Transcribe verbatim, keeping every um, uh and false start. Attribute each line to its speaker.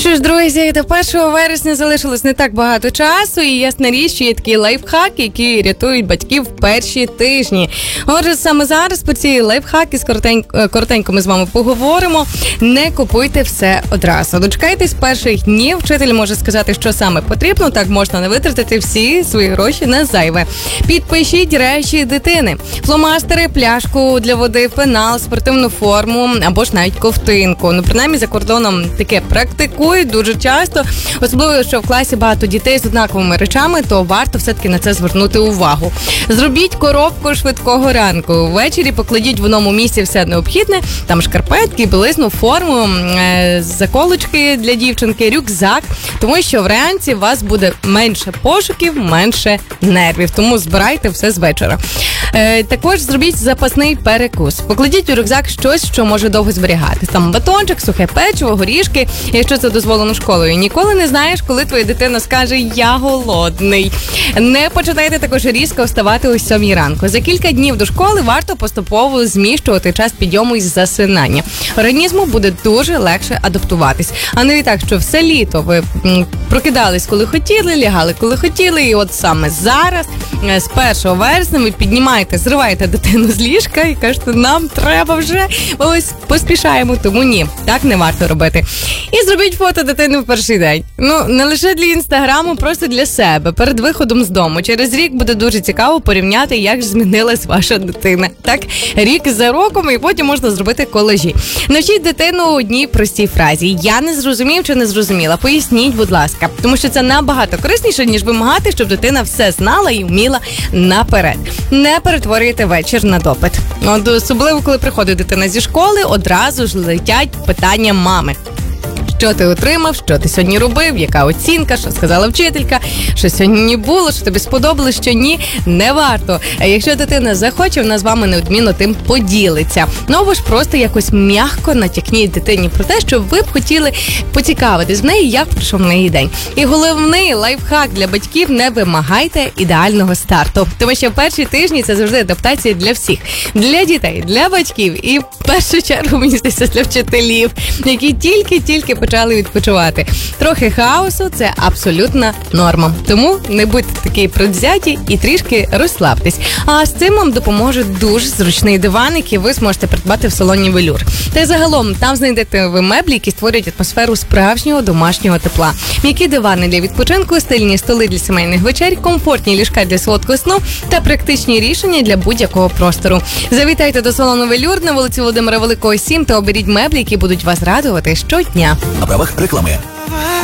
Speaker 1: Що ж, друзі, до першого вересня залишилось не так багато часу, і ясна річ, що є такі лайфхаки, які рятують батьків в перші тижні. Отже, саме зараз по ці лайфхаки коротенько, коротенько ми з вами поговоримо. Не купуйте все одразу. Дочекайтесь перших днів, вчитель може сказати, що саме потрібно, так можна не витратити всі свої гроші на зайве. Підпишіть речі дитини. Фломастери, пляшку для води, пенал, спортивну форму або ж навіть ковтинку. Ну, принаймні, за кордоном таке практикують дуже часто. Особливо, що в класі багато дітей з однаковими речами, то варто все-таки на це звернути увагу. Зробіть коробку швидкого ранку. Ввечері покладіть в одному місці все необхідне. Там шкарпетки, білизну, форму, заколочки для дівчинки, рюкзак. Тому що вранці у вас буде менше пошуків, менше нервів. Тому збирайте все з вечора. Е, також зробіть запасний перекус. Покладіть у рюкзак щось, що може довго зберігатись. Там батончик, сухе печиво, горішки, якщо це дозволено школою. Ніколи не знаєш, коли твоя дитина скаже «я голодний». Не починайте також різко вставати о сьомій ранку. За кілька днів до школи варто поступово зміщувати час підйому із засинання. Організму буде дуже легше адаптуватись. А не так, що все літо ви прокидались, коли хотіли, лягали, коли хотіли, і от саме зараз, з першого вересня, ви піднімаєте, зриваєте дитину з ліжка і кажете, нам треба вже, ось поспішаємо, тому ні, так не варто робити. І зробіть фото дитини в перший день. Ну, не лише для інстаграму, просто для себе, перед виходом з дому. Через рік буде дуже цікаво порівняти, як ж змінилась ваша дитина. Так, рік за роком, і потім можна зробити колажі. Навчіть дитину одній простій фразі. Я не зрозумів чи не зрозуміла. Поясніть, будь ласка. Тому що це набагато корисніше, ніж вимагати, щоб дитина все знала і вміла наперед. Не перетворюйте вечір на допит. От, особливо, коли приходить дитина зі школи, одразу ж летять питання мами. Що ти отримав, що ти сьогодні робив, яка оцінка, що сказала вчителька, що сьогодні було, що тобі сподобалось, що ні, не варто. А якщо дитина захоче, вона з вами неодмінно тим поділиться. Ну або ж просто якось м'яко натякніть дитині про те, що ви б хотіли поцікавитись в неї, як пройшов в неї день. І головний лайфхак для батьків – не вимагайте ідеального старту. Тому що перші тижні – це завжди адаптація для всіх. Для дітей, для батьків і в першу чергу, мені здається, для вчителів, які тільки-тільки почали відпочивати. Трохи хаосу – це абсолютна норма. Тому не будьте такі предвзяті і трішки розслабтесь. А з цим вам допоможе дуже зручний диван, який ви зможете придбати в салоні «Велюр». Та й загалом там знайдете ви меблі, які створюють атмосферу справжнього домашнього тепла. М'які дивани для відпочинку, стильні столи для сімейних вечер, комфортні ліжка для солодкого сну та практичні рішення для будь-якого простору. Завітайте до салону «Велюр» на вулиці Володимира Великого, сім та оберіть меблі, які будуть вас радувати щодня.
Speaker 2: На правах реклами.